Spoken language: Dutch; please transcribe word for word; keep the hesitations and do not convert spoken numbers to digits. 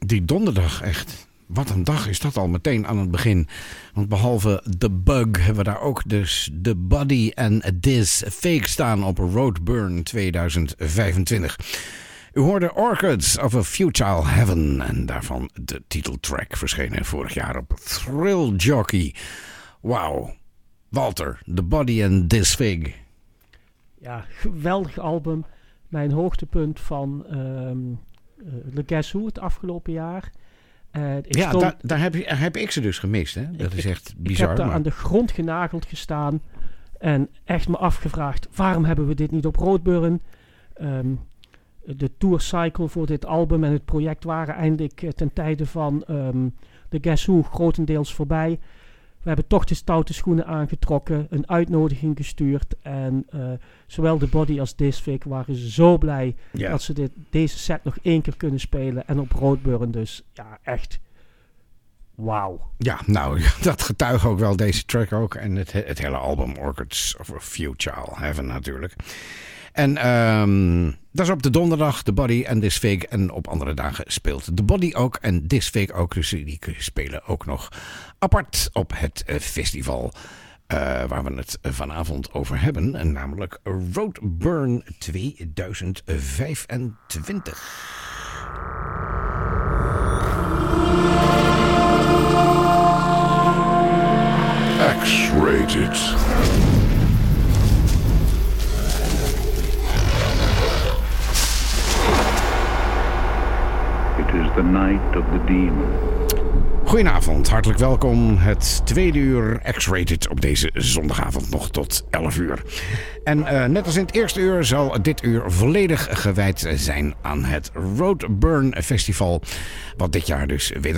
Die donderdag, echt. Wat een dag is dat al meteen aan het begin. Want behalve The Bug hebben we daar ook dus The Body en This Fake staan op Roadburn tweeduizend vijfentwintig. U hoorde Orchids of a Futile Heaven en daarvan de titeltrack verschenen vorig jaar op Thrill Jockey. Wauw. Walter, The Body and This Fig. Ja, geweldig album. Mijn hoogtepunt van um, uh, The Guess Who het afgelopen jaar. Uh, ik ja, stond, daar, daar heb, je, heb ik ze dus gemist. Hè? Dat ik, is echt bizar. Ik heb daar maar... aan de grond genageld gestaan. En echt me afgevraagd, waarom hebben we dit niet op Roadburn? Um, de tourcycle voor dit album en het project waren eindelijk uh, ten tijde van um, The Guess Who grotendeels voorbij. We hebben toch de stoute schoenen aangetrokken, een uitnodiging gestuurd. En uh, zowel The Body als This Fig waren zo blij ja. dat ze dit, deze set nog één keer kunnen spelen. En op Roadburn dus, ja, echt wauw. Ja, nou, dat getuigt ook wel deze track ook. En het, het hele album Orchids of a Futile Heaven natuurlijk. En um, dat is op de donderdag, The Body en This Fig. En op andere dagen speelt The Body ook en This Fig ook. Dus die spelen ook nog apart op het uh, festival uh, waar we het vanavond over hebben. En namelijk Roadburn tweeduizend vijfentwintig. X-rated. It is the night of the demon. Goedenavond, hartelijk welkom. Het tweede uur X-rated op deze zondagavond nog tot elf uur. En uh, net als in het eerste uur zal dit uur volledig gewijd zijn aan het Roadburn Festival. Wat dit jaar dus weer